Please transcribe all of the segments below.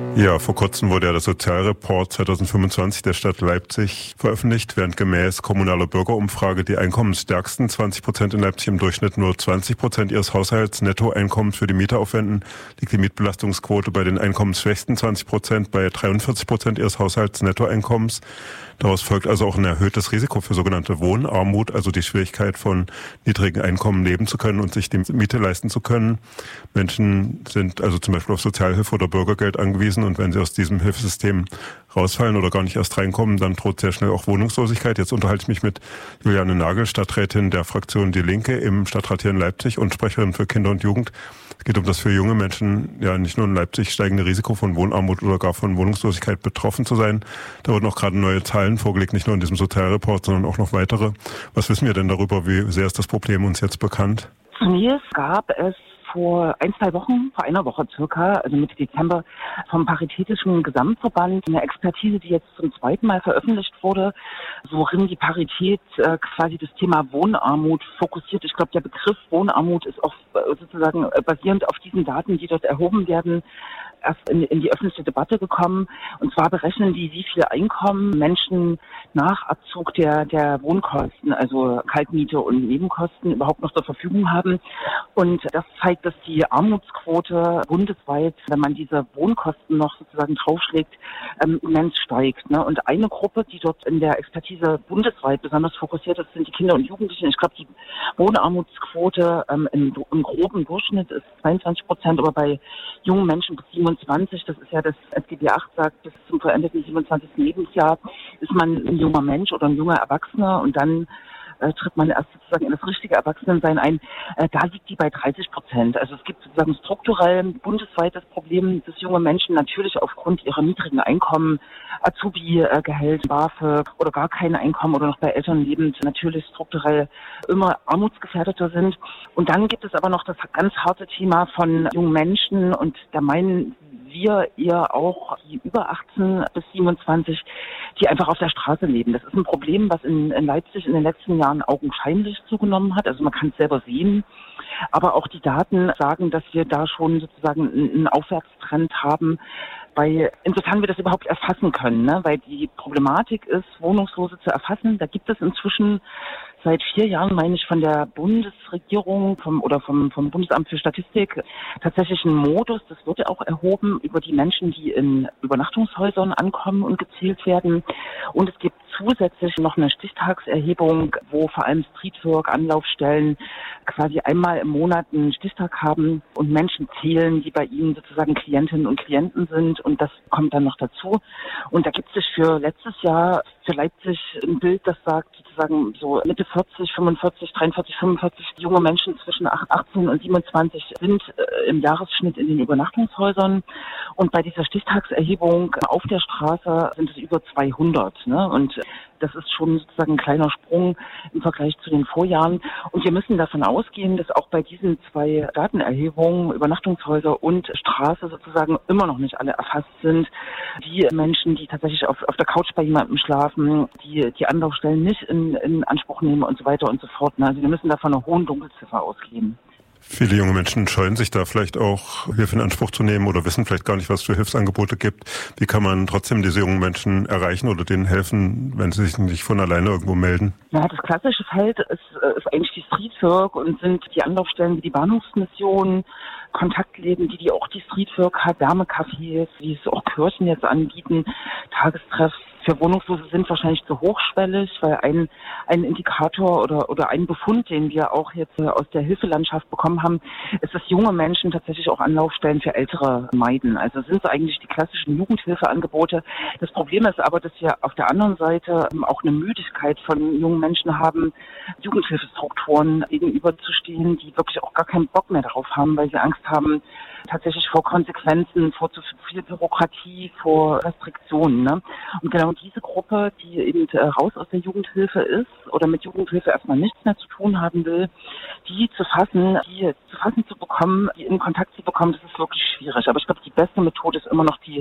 Ja, vor kurzem wurde ja der Sozialreport 2025 der Stadt Leipzig veröffentlicht, während gemäß kommunaler Bürgerumfrage die einkommensstärksten 20% in Leipzig im Durchschnitt nur 20% ihres Haushaltsnettoeinkommens für die Miete aufwenden, liegt die Mietbelastungsquote bei den einkommensschwächsten 20% bei 43% ihres Haushaltsnettoeinkommens. Daraus folgt also auch ein erhöhtes Risiko für sogenannte Wohnarmut, also die Schwierigkeit von niedrigen Einkommen leben zu können und sich die Miete leisten zu können. Menschen sind also zum Beispiel auf Sozialhilfe oder Bürgergeld angewiesen und wenn sie aus diesem Hilfesystem rausfallen oder gar nicht erst reinkommen, dann droht sehr schnell auch Wohnungslosigkeit. Jetzt unterhalte ich mich mit Juliane Nagel, Stadträtin der Fraktion Die Linke im Stadtrat hier in Leipzig und Sprecherin für Kinder und Jugend. Es geht um das für junge Menschen ja nicht nur in Leipzig steigende Risiko von Wohnarmut oder gar von Wohnungslosigkeit betroffen zu sein. Da wurden auch gerade neue Zahlen vorgelegt, nicht nur in diesem Sozialreport, sondern auch noch weitere. Was wissen wir denn darüber? Wie sehr ist das Problem uns jetzt bekannt? Zunächst gab es vor einer Woche circa, also Mitte Dezember, vom Paritätischen Gesamtverband eine Expertise, die jetzt zum zweiten Mal veröffentlicht wurde, worin die Parität quasi das Thema Wohnarmut fokussiert. Ich glaube, der Begriff Wohnarmut ist auch sozusagen basierend auf diesen Daten, die dort erhoben werden, erst in die öffentliche Debatte gekommen. Und zwar berechnen die, wie viel Einkommen Menschen nach Abzug der Wohnkosten, also Kaltmiete und Nebenkosten, überhaupt noch zur Verfügung haben. Und das zeigt, dass die Armutsquote bundesweit, wenn man diese Wohnkosten noch sozusagen draufschlägt, immens steigt. Ne? Und eine Gruppe, die dort in der Expertise bundesweit besonders fokussiert ist, sind die Kinder und Jugendlichen. Ich glaube, die Wohnarmutsquote im groben Durchschnitt ist 22%, aber bei jungen Menschen bis 27, das ist ja das SGB VIII sagt, bis zum vollendeten 27. Lebensjahr ist man ein junger Mensch oder ein junger Erwachsener und dann tritt man erst sozusagen in das richtige Erwachsenensein ein. Da liegt die bei 30%. Also es gibt sozusagen strukturell bundesweit das Problem, dass junge Menschen natürlich aufgrund ihrer niedrigen Einkommen, Azubi-Gehalt, BAföG oder gar kein Einkommen oder noch bei Eltern lebend, natürlich strukturell immer armutsgefährdeter sind. Und dann gibt es aber noch das ganz harte Thema von jungen Menschen und da meinen wir eher auch die über 18 bis 27, die einfach auf der Straße leben. Das ist ein Problem, was in Leipzig in den letzten Jahren augenscheinlich zugenommen hat. Also man kann es selber sehen. Aber auch die Daten sagen, dass wir da schon sozusagen einen Aufwärtstrend haben, insofern wir das überhaupt erfassen können, ne? Weil die Problematik ist, Wohnungslose zu erfassen. Da gibt es inzwischen seit 4 Jahren, meine ich, von der Bundesregierung vom Bundesamt für Statistik tatsächlich einen Modus, das wird ja auch erhoben über die Menschen, die in Übernachtungshäusern ankommen und gezählt werden. Und es gibt zusätzlich noch eine Stichtagserhebung, wo vor allem Streetwork, Anlaufstellen quasi einmal im Monat einen Stichtag haben und Menschen zählen, die bei ihnen sozusagen Klientinnen und Klienten sind. Und das kommt dann noch dazu. Und da gibt es für letztes Jahr für Leipzig ein Bild, das sagt sozusagen so Mitte 40, 45, 43, 45 junge Menschen zwischen 18 und 27 sind im Jahresschnitt in den Übernachtungshäusern. Und bei dieser Stichtagserhebung auf der Straße sind es über 200. Ne? Und das ist schon sozusagen ein kleiner Sprung im Vergleich zu den Vorjahren. Und wir müssen davon ausgehen, dass auch bei diesen 2 Datenerhebungen, Übernachtungshäuser und Straße sozusagen immer noch nicht alle erfasst sind. Die Menschen, die tatsächlich auf der Couch bei jemandem schlafen, die Anlaufstellen nicht in Anspruch nehmen und so weiter und so fort. Also wir müssen da von einer hohen Dunkelziffer ausgehen. Viele junge Menschen scheuen sich da vielleicht auch, Hilfe in Anspruch zu nehmen oder wissen vielleicht gar nicht, was es für Hilfsangebote gibt. Wie kann man trotzdem diese jungen Menschen erreichen oder denen helfen, wenn sie sich nicht von alleine irgendwo melden? Ja, das klassische Feld ist eigentlich die Streetwork und sind die Anlaufstellen wie die Bahnhofsmission, Kontaktläden, die auch die Streetwork hat, Wärmecafés, wie es auch Kirchen jetzt anbieten, Tagestreffs. Für Wohnungslose sind wahrscheinlich zu hochschwellig, weil ein Indikator oder ein Befund, den wir auch jetzt aus der Hilfelandschaft bekommen haben, ist, dass junge Menschen tatsächlich auch Anlaufstellen für Ältere meiden. Also sind es eigentlich die klassischen Jugendhilfeangebote. Das Problem ist aber, dass wir auf der anderen Seite auch eine Müdigkeit von jungen Menschen haben, Jugendhilfestrukturen gegenüberzustehen, die wirklich auch gar keinen Bock mehr darauf haben, weil sie Angst haben, tatsächlich vor Konsequenzen, vor zu viel Bürokratie, vor Restriktionen. Ne? Und genau diese Gruppe, die eben raus aus der Jugendhilfe ist oder mit Jugendhilfe erstmal nichts mehr zu tun haben will, die zu fassen zu bekommen, die in Kontakt zu bekommen, das ist wirklich schwierig. Aber ich glaube, die beste Methode ist immer noch die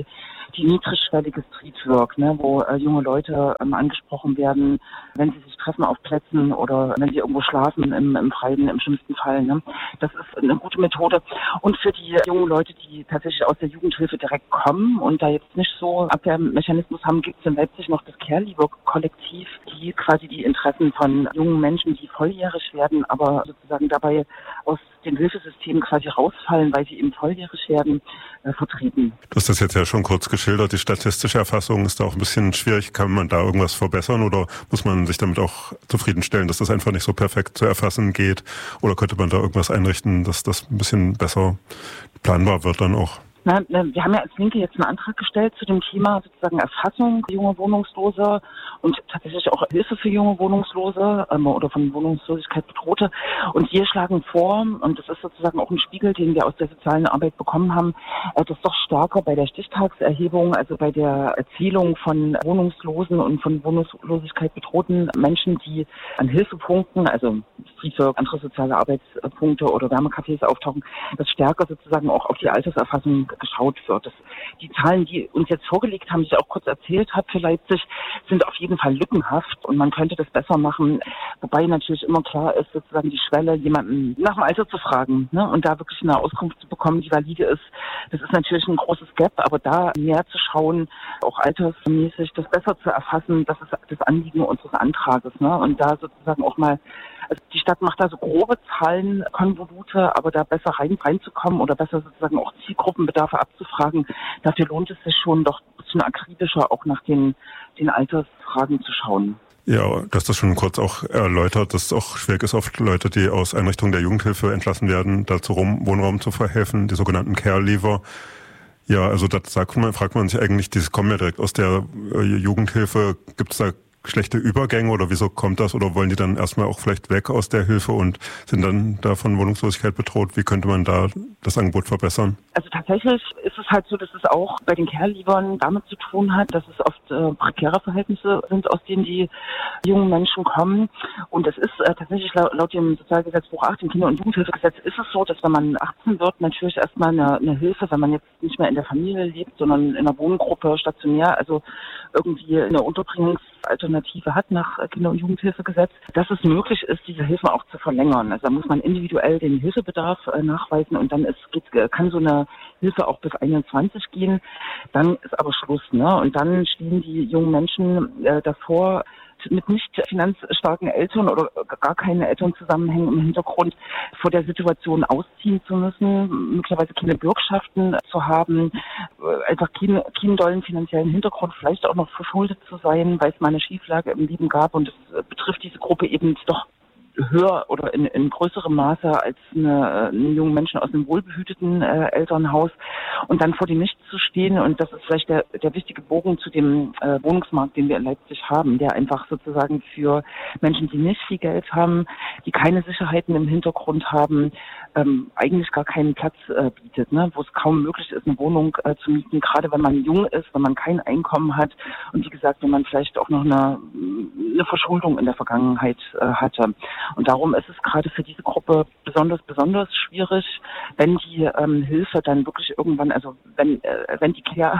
die niedrigschwellige Streetwork, ne, wo junge Leute angesprochen werden, wenn sie sich treffen auf Plätzen oder wenn sie irgendwo schlafen im Freien, im schlimmsten Fall. Ne. Das ist eine gute Methode. Und für die jungen Leute, die tatsächlich aus der Jugendhilfe direkt kommen und da jetzt nicht so Abwehrmechanismus haben, gibt es in Leipzig noch das Care-Liebe-Kollektiv, die quasi die Interessen von jungen Menschen, die volljährig werden, aber sozusagen dabei aus dem Hilfesystem quasi rausfallen, weil sie eben volljährig werden, vertreten. Du hast das jetzt ja schon kurz geschildert. Die statistische Erfassung ist da auch ein bisschen schwierig. Kann man da irgendwas verbessern oder muss man sich damit auch zufriedenstellen, dass das einfach nicht so perfekt zu erfassen geht? Oder könnte man da irgendwas einrichten, dass das ein bisschen besser planbar wird dann auch? Wir haben ja als Linke jetzt einen Antrag gestellt zu dem Thema sozusagen Erfassung junger Wohnungslose und tatsächlich auch Hilfe für junge Wohnungslose oder von Wohnungslosigkeit Bedrohte. Und wir schlagen vor, und das ist sozusagen auch ein Spiegel, den wir aus der sozialen Arbeit bekommen haben, dass doch stärker bei der Stichtagserhebung, also bei der Erzählung von Wohnungslosen und von Wohnungslosigkeit bedrohten Menschen, die an Hilfepunkten, also Streetwork, andere soziale Arbeitspunkte oder Wärmecafés auftauchen, dass stärker sozusagen auch auf die Alterserfassung geschaut wird. Die Zahlen, die uns jetzt vorgelegt haben, die ich auch kurz erzählt habe für Leipzig, sind auf jeden Fall lückenhaft und man könnte das besser machen, wobei natürlich immer klar ist, sozusagen die Schwelle, jemanden nach dem Alter zu fragen, ne, und da wirklich eine Auskunft zu bekommen, die valide ist. Das ist natürlich ein großes Gap, aber da näher zu schauen, auch altersmäßig das besser zu erfassen, das ist das Anliegen unseres Antrages, ne, und da sozusagen auch mal, also die Stadt macht da so grobe Zahlenkonvolute, aber da besser reinzukommen oder besser sozusagen auch Zielgruppenbedarfe abzufragen, dafür lohnt es sich schon doch ein bisschen akribischer auch nach den Altersfragen zu schauen. Ja, dass das schon kurz auch erläutert, dass es auch schwierig ist, oft Leute, die aus Einrichtungen der Jugendhilfe entlassen werden, dazu Wohnraum zu verhelfen, die sogenannten Care-Leaver. Ja, also das fragt man sich eigentlich, die kommen ja direkt aus der Jugendhilfe, gibt es da schlechte Übergänge oder wieso kommt das? Oder wollen die dann erstmal auch vielleicht weg aus der Hilfe und sind dann da von Wohnungslosigkeit bedroht? Wie könnte man da das Angebot verbessern? Also tatsächlich ist es halt so, dass es auch bei den Care-Liebern damit zu tun hat, dass es oft prekäre Verhältnisse sind, aus denen die jungen Menschen kommen. Und es ist tatsächlich laut dem Sozialgesetzbuch 8, dem Kinder- und Jugendhilfegesetz, ist es so, dass wenn man 18 wird, natürlich erstmal eine Hilfe, wenn man jetzt nicht mehr in der Familie lebt, sondern in einer Wohngruppe stationär, also irgendwie eine Unterbringungsalternative hat nach Kinder- und Jugendhilfegesetz, dass es möglich ist, diese Hilfen auch zu verlängern. Also da muss man individuell den Hilfebedarf nachweisen und dann kann so eine Hilfe auch bis 21 gehen. Dann ist aber Schluss, ne? Und dann stehen die jungen Menschen davor, mit nicht finanzstarken Eltern oder gar keine Elternzusammenhänge im Hintergrund vor der Situation ausziehen zu müssen, möglicherweise keine Bürgschaften zu haben, einfach keinen dollen finanziellen Hintergrund, vielleicht auch noch verschuldet zu sein, weil es mal eine Schieflage im Leben gab und es betrifft diese Gruppe eben doch höher oder in größerem Maße als einen jungen Menschen aus einem wohlbehüteten Elternhaus und dann vor dem Nichts zu stehen. Und das ist vielleicht der wichtige Bogen zu dem Wohnungsmarkt, den wir in Leipzig haben, der einfach sozusagen für Menschen, die nicht viel Geld haben, die keine Sicherheiten im Hintergrund haben, eigentlich gar keinen Platz bietet, ne? Wo es kaum möglich ist, eine Wohnung zu mieten, gerade wenn man jung ist, wenn man kein Einkommen hat und wie gesagt, wenn man vielleicht auch noch eine Verschuldung in der Vergangenheit hatte. Und darum ist es gerade für diese Gruppe besonders schwierig, wenn die Hilfe dann wirklich irgendwann, also wenn das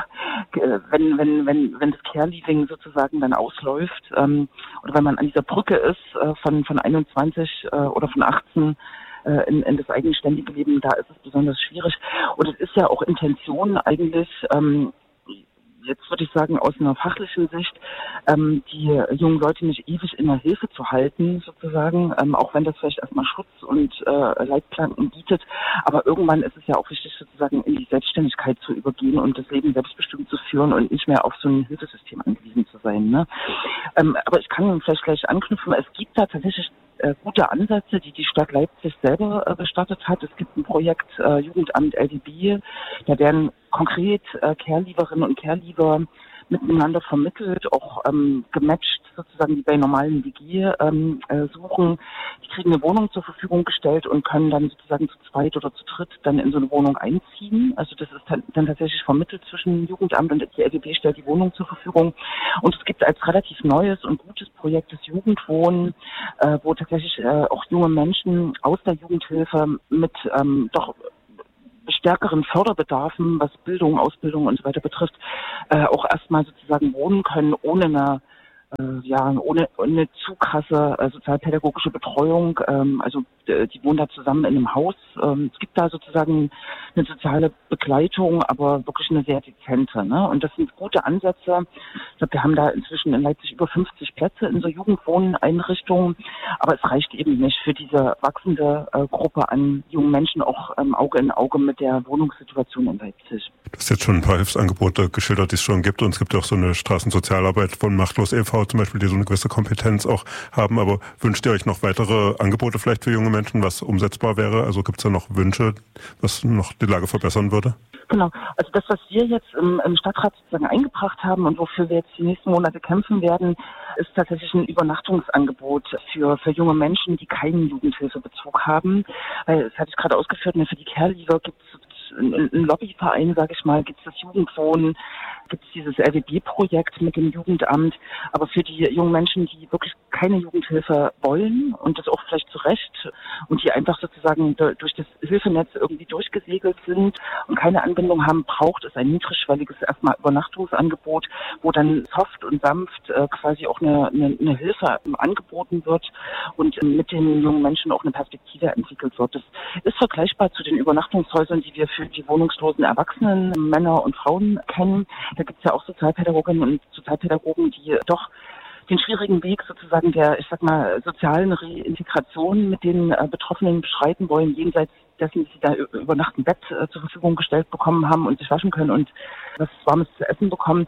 Care-Leaving sozusagen dann ausläuft oder wenn man an dieser Brücke ist von 21 oder von 18 in das eigenständige Leben, da ist es besonders schwierig. Und es ist ja auch Intention eigentlich, jetzt würde ich sagen, aus einer fachlichen Sicht, die jungen Leute nicht ewig in der Hilfe zu halten, sozusagen, auch wenn das vielleicht erstmal Schutz und Leitplanken bietet. Aber irgendwann ist es ja auch wichtig, sozusagen in die Selbstständigkeit zu übergehen und das Leben selbstbestimmt zu führen und nicht mehr auf so ein Hilfesystem angewiesen zu sein. Ne? Aber ich kann vielleicht gleich anknüpfen. Es gibt da tatsächlich gute Ansätze, die die Stadt Leipzig selber gestartet hat. Es gibt ein Projekt Jugendamt LDB, da werden konkret Care-Lieberinnen und Care-Lieber miteinander vermittelt, auch gematcht sozusagen, die bei normalen WG suchen. Die kriegen eine Wohnung zur Verfügung gestellt und können dann sozusagen zu zweit oder zu dritt dann in so eine Wohnung einziehen. Also das ist dann tatsächlich vermittelt zwischen Jugendamt und die LDB stellt die Wohnung zur Verfügung. Und es gibt als relativ neues und gutes Projekt das Jugendwohnen, wo tatsächlich auch junge Menschen aus der Jugendhilfe mit doch stärkeren Förderbedarfen, was Bildung, Ausbildung und so weiter betrifft, auch erstmal sozusagen wohnen können, ohne eine zu krasse sozialpädagogische Betreuung. Also die wohnen da zusammen in einem Haus. Es gibt da sozusagen eine soziale Begleitung, aber wirklich eine sehr dezente. Ne? Und das sind gute Ansätze. Ich glaube, wir haben da inzwischen in Leipzig über 50 Plätze in so Jugendwohneinrichtungen. Aber es reicht eben nicht für diese wachsende Gruppe an jungen Menschen, auch Auge in Auge mit der Wohnungssituation in Leipzig. Du hast jetzt schon ein paar Hilfsangebote geschildert, die es schon gibt. Und es gibt auch so eine Straßensozialarbeit von Machtlos e.V. zum Beispiel, die so eine gewisse Kompetenz auch haben. Aber wünscht ihr euch noch weitere Angebote vielleicht für junge Menschen, was umsetzbar wäre? Also gibt es da noch Wünsche, was noch die Lage verbessern würde? Genau. Also das, was wir jetzt im Stadtrat sozusagen eingebracht haben und wofür wir jetzt die nächsten Monate kämpfen werden, ist tatsächlich ein Übernachtungsangebot für junge Menschen, die keinen Jugendhilfebezug haben. Weil, das hatte ich gerade ausgeführt, für die Care-Leaver gibt es einen Lobbyverein, sage ich mal, gibt es das Jugendwohnen, gibt es dieses RWB-Projekt mit dem Jugendamt. Aber für die jungen Menschen, die wirklich keine Jugendhilfe wollen und das auch vielleicht zu Recht und die einfach sozusagen durch das Hilfenetz irgendwie durchgesegelt sind und keine Anbindung haben, braucht es ein niedrigschwelliges erstmal Übernachtungsangebot, wo dann soft und sanft quasi auch eine Hilfe angeboten wird und mit den jungen Menschen auch eine Perspektive entwickelt wird. Das ist vergleichbar zu den Übernachtungshäusern, die wir für die wohnungslosen Erwachsenen, Männer und Frauen kennen. Da gibt es ja auch Sozialpädagoginnen und Sozialpädagogen, die doch den schwierigen Weg sozusagen der, ich sag mal, sozialen Reintegration mit den Betroffenen beschreiten wollen, jenseits dessen, dass sie da über Nacht ein Bett zur Verfügung gestellt bekommen haben und sich waschen können und was Warmes zu essen bekommen.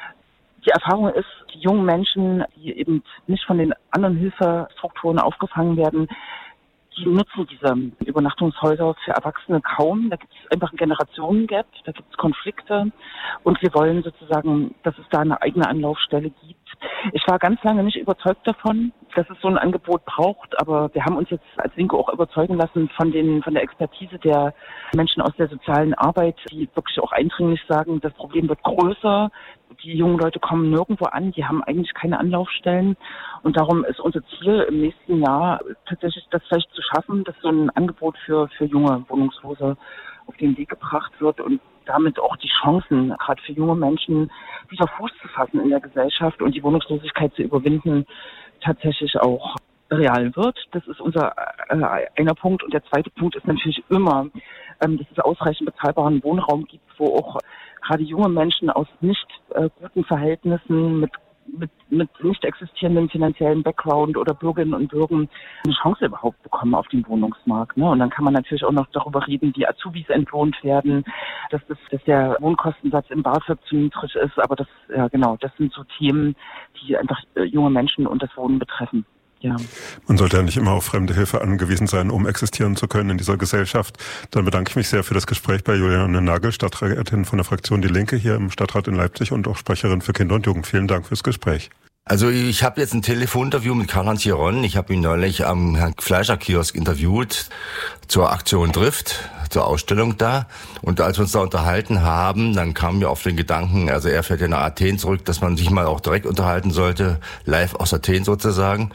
Die Erfahrung ist, die jungen Menschen, die eben nicht von den anderen Hilfestrukturen aufgefangen werden, die nutzen diese Übernachtungshäuser für Erwachsene kaum. Da gibt es einfach ein Generationengap, da gibt es Konflikte und wir wollen sozusagen, dass es da eine eigene Anlaufstelle gibt. Ich war ganz lange nicht überzeugt davon, dass es so ein Angebot braucht, aber wir haben uns jetzt als Linke auch überzeugen lassen von der Expertise der Menschen aus der sozialen Arbeit, die wirklich auch eindringlich sagen, das Problem wird größer, die jungen Leute kommen nirgendwo an, die haben eigentlich keine Anlaufstellen und darum ist unser Ziel im nächsten Jahr tatsächlich das vielleicht zu schaffen, dass so ein Angebot für junge Wohnungslose auf den Weg gebracht wird und damit auch die Chancen, gerade für junge Menschen, wieder Fuß zu fassen in der Gesellschaft und die Wohnungslosigkeit zu überwinden, tatsächlich auch real wird. Das ist unser einer Punkt. Und der zweite Punkt ist natürlich immer, dass es ausreichend bezahlbaren Wohnraum gibt, wo auch gerade junge Menschen aus nicht guten Verhältnissen mit nicht existierendem finanziellen Background oder Bürgerinnen und Bürgern eine Chance überhaupt bekommen auf dem Wohnungsmarkt. Ne? Und dann kann man natürlich auch noch darüber reden, wie Azubis entlohnt werden, dass der Wohnkostensatz im BAföG zu niedrig ist. Aber das sind so Themen, die einfach junge Menschen und das Wohnen betreffen. Ja. Man sollte ja nicht immer auf fremde Hilfe angewiesen sein, um existieren zu können in dieser Gesellschaft. Dann bedanke ich mich sehr für das Gespräch bei Juliane Nagel, Stadträtin von der Fraktion Die Linke hier im Stadtrat in Leipzig und auch Sprecherin für Kinder und Jugend. Vielen Dank fürs Gespräch. Also ich habe jetzt ein Telefoninterview mit Karl-Heinz Jeron. Ich habe ihn neulich am Herrn Fleischer-Kiosk interviewt zur Aktion Drift, zur Ausstellung da. Und als wir uns da unterhalten haben, dann kamen wir auf den Gedanken, also er fährt ja nach Athen zurück, dass man sich mal auch direkt unterhalten sollte, live aus Athen sozusagen.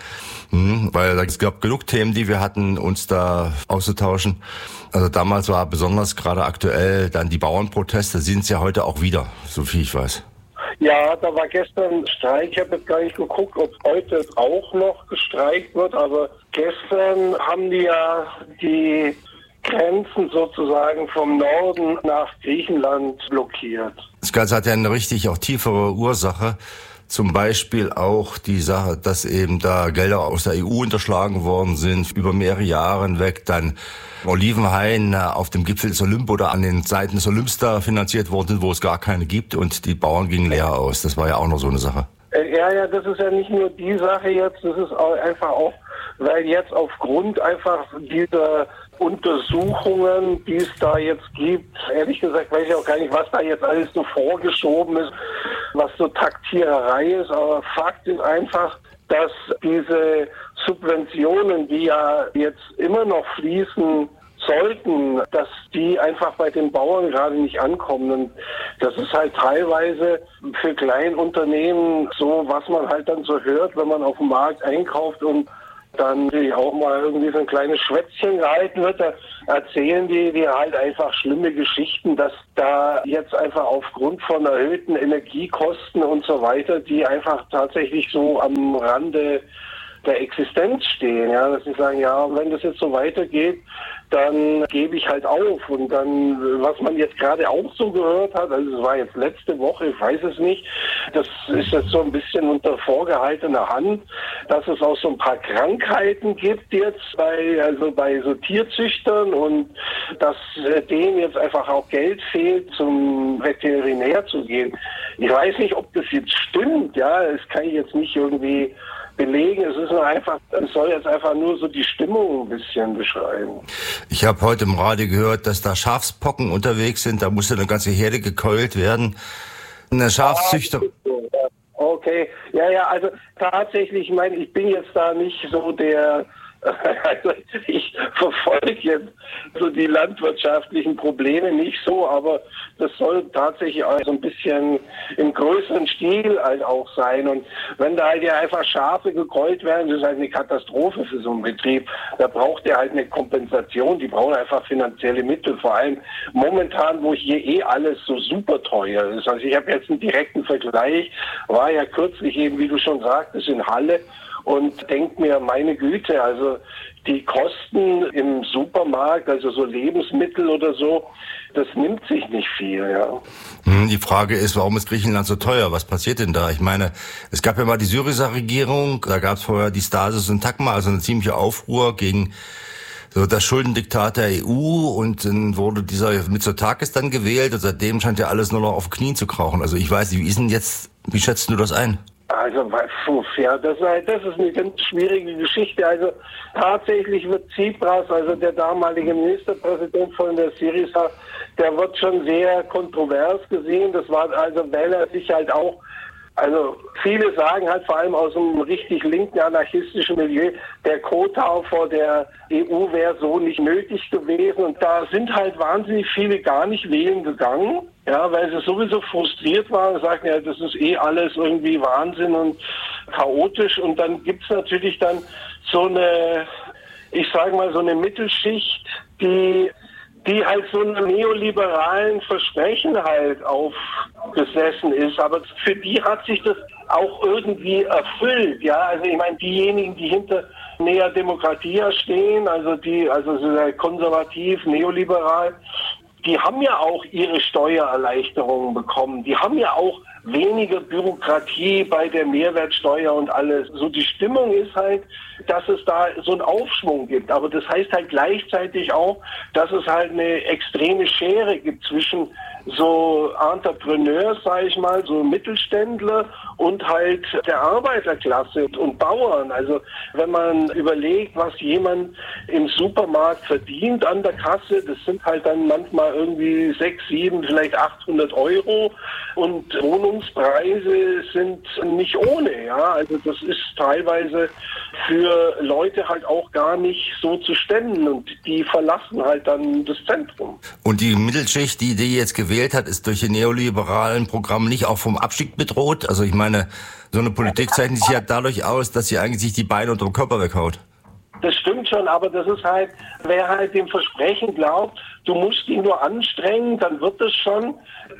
Weil es gab genug Themen, die wir hatten, uns da auszutauschen. Also damals war besonders gerade aktuell dann die Bauernproteste, sind es ja heute auch wieder, so viel ich weiß. Ja, da war gestern Streik. Ich habe jetzt gar nicht geguckt, ob heute auch noch gestreikt wird. Aber gestern haben die ja die Grenzen sozusagen vom Norden nach Griechenland blockiert. Das Ganze hat ja eine richtig auch tiefere Ursache. Zum Beispiel auch die Sache, dass eben da Gelder aus der EU unterschlagen worden sind, über mehrere Jahre hinweg, dann Olivenhain auf dem Gipfel des Olymp oder an den Seiten des Olymps da finanziert worden sind, wo es gar keine gibt und die Bauern gingen leer aus. Das war ja auch noch so eine Sache. Ja, das ist ja nicht nur die Sache jetzt, das ist auch einfach auch, weil jetzt aufgrund einfach dieser Untersuchungen, die es da jetzt gibt, ehrlich gesagt weiß ich auch gar nicht, was da jetzt alles so vorgeschoben ist, was so Taktiererei ist, aber Fakt ist einfach, dass diese Subventionen, die ja jetzt immer noch fließen sollten, dass die einfach bei den Bauern gerade nicht ankommen. Und das ist halt teilweise für Kleinunternehmen so, was man halt dann so hört, wenn man auf dem Markt einkauft und dann auch mal irgendwie so ein kleines Schwätzchen gehalten wird, da erzählen die halt einfach schlimme Geschichten, dass da jetzt einfach aufgrund von erhöhten Energiekosten und so weiter, die einfach tatsächlich so am Rande der Existenz stehen, ja, dass sie sagen, ja, wenn das jetzt so weitergeht, dann gebe ich halt auf. Und dann, was man jetzt gerade auch so gehört hat, also es war jetzt letzte Woche, ich weiß es nicht, das ist jetzt so ein bisschen unter vorgehaltener Hand, dass es auch so ein paar Krankheiten gibt jetzt bei so Tierzüchtern und dass denen jetzt einfach auch Geld fehlt, zum Veterinär zu gehen. Ich weiß nicht, ob das jetzt stimmt, ja, das kann ich jetzt nicht irgendwie belegen. Es soll jetzt einfach nur so die Stimmung ein bisschen beschreiben. Ich habe heute im Radio gehört, dass da Schafspocken unterwegs sind. Da musste eine ganze Herde gekeult werden. Eine Schafszüchter. Okay, ja, also tatsächlich, ich meine, ich bin jetzt da nicht so der, also ich verfolge jetzt so die landwirtschaftlichen Probleme nicht so, aber das soll tatsächlich auch so ein bisschen im größeren Stil halt auch sein. Und wenn da halt ja einfach Schafe gekeult werden, das ist halt eine Katastrophe für so einen Betrieb. Da braucht der halt eine Kompensation, die brauchen einfach finanzielle Mittel, vor allem momentan, wo hier alles so super teuer ist. Also ich habe jetzt einen direkten Vergleich, war ja kürzlich eben, wie du schon sagtest, in Halle, und denk mir, meine Güte, also die Kosten im Supermarkt, also so Lebensmittel oder so, das nimmt sich nicht viel, ja. Die Frage ist, warum ist Griechenland so teuer? Was passiert denn da? Ich meine, es gab ja mal die Syriza-Regierung, da gab es vorher die Stasis und Takma, also eine ziemliche Aufruhr gegen so das Schuldendiktat der EU, und dann wurde dieser Mitsotakis dann gewählt und seitdem scheint ja alles nur noch auf Knien zu krauchen. Also ich weiß nicht, wie schätzt du das ein? Also, ja, das ist eine ganz schwierige Geschichte. Also, tatsächlich wird Tsipras, also der damalige Ministerpräsident von der Syriza, der wird schon sehr kontrovers gesehen. Das war also, weil er sich halt auch, also viele sagen halt vor allem aus einem richtig linken anarchistischen Milieu, der Kotau vor der EU wäre so nicht nötig gewesen. Und da sind halt wahnsinnig viele gar nicht wählen gegangen. Ja, weil sie sowieso frustriert waren und sagten, ja, das ist alles irgendwie Wahnsinn und chaotisch. Und dann gibt's natürlich dann so eine, ich sage mal, so eine Mittelschicht, die halt so einem neoliberalen Versprechen halt aufgesessen ist. Aber für die hat sich das auch irgendwie erfüllt. Ja, also ich meine, diejenigen, die hinter Nea Demokratia stehen, also konservativ, neoliberal, die haben ja auch ihre Steuererleichterungen bekommen. Die haben ja auch weniger Bürokratie bei der Mehrwertsteuer und alles. So die Stimmung ist halt, dass es da so einen Aufschwung gibt. Aber das heißt halt gleichzeitig auch, dass es halt eine extreme Schere gibt zwischen so Entrepreneurs, sage ich mal, so Mittelständler und halt der Arbeiterklasse und Bauern. Also wenn man überlegt, was jemand im Supermarkt verdient an der Kasse, das sind halt dann manchmal irgendwie 6, 7, vielleicht 800 Euro und Wohnungspreise sind nicht ohne. Ja, also das ist teilweise für Leute halt auch gar nicht so zu stemmen und die verlassen halt dann das Zentrum. Und die Mittelschicht, die jetzt gewählt hat, ist durch die neoliberalen Programme nicht auch vom Abstieg bedroht? Also ich meine, so eine Politik zeichnet sich ja dadurch aus, dass sie eigentlich sich die Beine unter dem Körper weghaut. Das stimmt schon, aber das ist halt, wer halt dem Versprechen glaubt, du musst ihn nur anstrengen, dann wird es schon.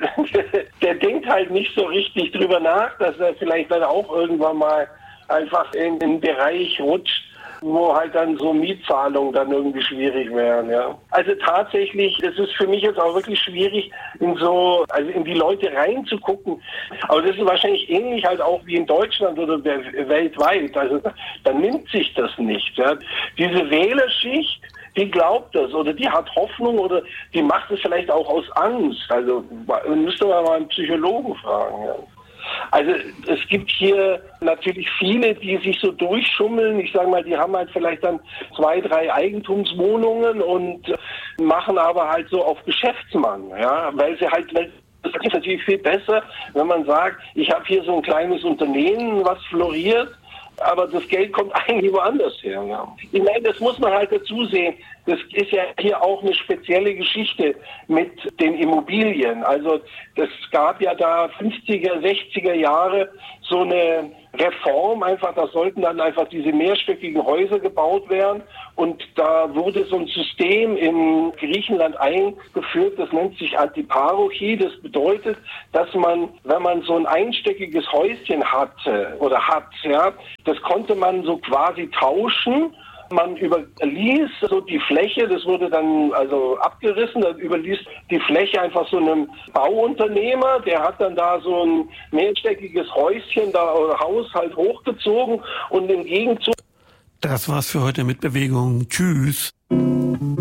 Der denkt halt nicht so richtig drüber nach, dass er vielleicht dann auch irgendwann mal einfach in den Bereich rutscht, wo halt dann so Mietzahlungen dann irgendwie schwierig wären, ja. Also tatsächlich, es ist für mich jetzt auch wirklich schwierig, in die Leute reinzugucken. Aber das ist wahrscheinlich ähnlich halt auch wie in Deutschland oder weltweit. Also da nimmt sich das nicht, ja. Diese Wählerschicht, die glaubt das oder die hat Hoffnung oder die macht es vielleicht auch aus Angst. Also müsste man mal einen Psychologen fragen, ja. Also es gibt hier natürlich viele, die sich so durchschummeln. Ich sage mal, die haben halt vielleicht dann 2, 3 Eigentumswohnungen und machen aber halt so auf Geschäftsmann, ja, weil das ist natürlich viel besser, wenn man sagt, ich habe hier so ein kleines Unternehmen, was floriert, aber das Geld kommt eigentlich woanders her. Ja. Ich meine, das muss man halt dazu sehen. das ist ja hier auch eine spezielle Geschichte mit den Immobilien. Also das gab ja da 50er, 60er Jahre so eine Reform einfach, da sollten dann einfach diese mehrstöckigen Häuser gebaut werden und da wurde so ein System in Griechenland eingeführt, das nennt sich Antiparochie. Das bedeutet, dass man, wenn man so ein einstöckiges Häuschen hatte oder hat, ja, das konnte man so quasi tauschen. Man überließ so die Fläche, das wurde dann also abgerissen, dann überließ die Fläche einfach so einem Bauunternehmer, der hat dann da so ein mehrstöckiges Häuschen da oder Haus halt hochgezogen und im Gegenzug. Das war's für heute mit Bewegung. Tschüss.